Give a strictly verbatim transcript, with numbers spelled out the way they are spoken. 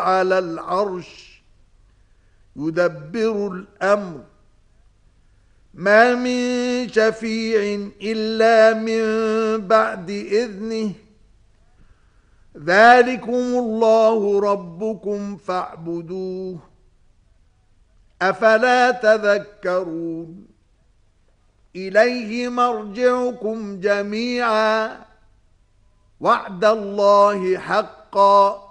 على العرش يدبر الأمر ما من شفيع إلا من بعد إذنه ذلكم الله ربكم فاعبدوه أفلا تذكرون إليه مرجعكم جميعا وعد الله حقا